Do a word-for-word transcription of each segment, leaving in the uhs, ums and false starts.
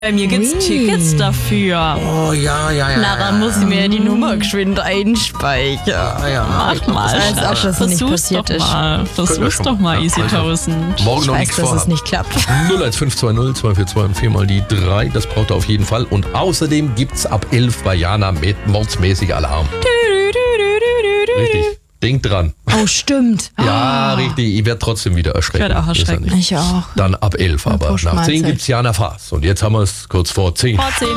Bei mir gibt's Ui. Tickets dafür. Oh, ja, ja, ja. Na, dann muss ich mir die Nummer geschwind einspeichern. Ja, ja. Mach mal. als ob das nicht Versuch's passiert doch ist. mal. Versuch's schon doch mal, mal. Easy Also, tausend. Morgen Ich noch weiß, nichts dass es vorhaben. nicht klappt. null eins fünf zwei null zwei vier zwei und viermal die drei, das braucht er auf jeden Fall. Und außerdem gibt's ab elf bei Jana mit mordsmäßiger Alarm. Richtig, denk dran. Oh, stimmt. Ja, richtig, ich werde trotzdem wieder erschrecken. Ich werd auch Ist er erschrecken. nicht. Ich auch. Dann ab elf, aber nach Push-Mahlzeit. zehn gibt's Jana Fass. Und jetzt haben wir es kurz vor zehn. Vor zehn.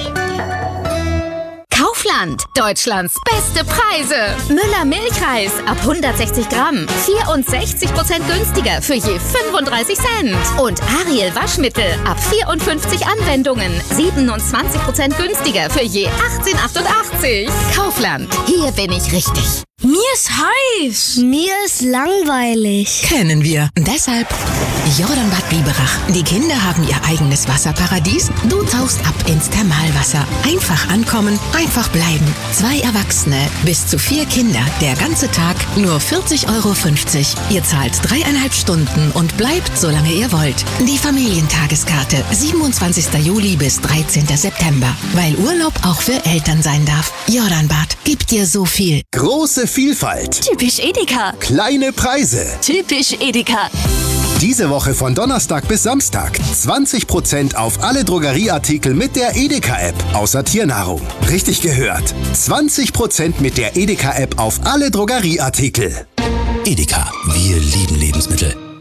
Kaufland, Deutschlands beste Preise. Müller Milchreis ab hundertsechzig Gramm, vierundsechzig Prozent günstiger für je fünfunddreißig Cent. Und Ariel Waschmittel ab vierundfünfzig Anwendungen, siebenundzwanzig Prozent günstiger für je achtzehn achtundachtzig. Kaufland, hier bin ich richtig. Mir ist heiß. Mir ist langweilig. Kennen wir. Deshalb Jordanbad Biberach. Die Kinder haben ihr eigenes Wasserparadies. Du tauchst ab ins Thermalwasser. Einfach ankommen, einfach bleiben. Zwei Erwachsene, bis zu vier Kinder. Der ganze Tag nur vierzig Euro fünfzig. Ihr zahlt dreieinhalb Stunden und bleibt, solange ihr wollt. Die Familientageskarte. siebenundzwanzigster Juli bis dreizehnter September. Weil Urlaub auch für Eltern sein darf. Jordanbad gibt dir so viel. Große Vielfalt, Typisch Edeka. kleine Preise. Typisch Edeka. Diese Woche von Donnerstag bis Samstag zwanzig Prozent auf alle Drogerieartikel mit der Edeka-App, außer Tiernahrung. Richtig gehört. zwanzig Prozent mit der Edeka-App auf alle Drogerieartikel. Edeka, wir lieben Lebensmittel.